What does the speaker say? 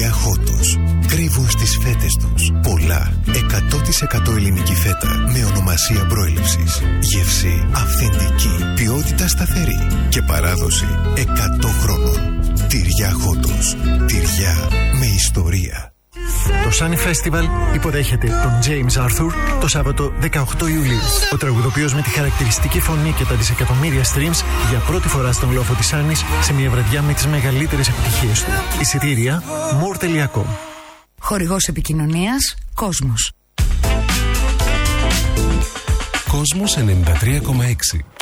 Τυριά Χότος. Κρύβουν στις φέτες τους πολλά 100% ελληνική φέτα με ονομασία προέλευσης. Γεύση αυθεντική, ποιότητα σταθερή και παράδοση 100 χρόνων. Τυριά Χότος. Τυριά με ιστορία. Το Sunny Festival υποδέχεται τον James Arthur το Σάββατο 18 Ιουλίου. Ο τραγουδοποιός με τη χαρακτηριστική φωνή και τα δισεκατομμύρια streams για πρώτη φορά στον λόφο της Άννης σε μια βραδιά με τις μεγαλύτερες επιτυχίες του. Εισιτήρια more.com. Χορηγός επικοινωνίας Κόσμος. Κόσμος 93,6.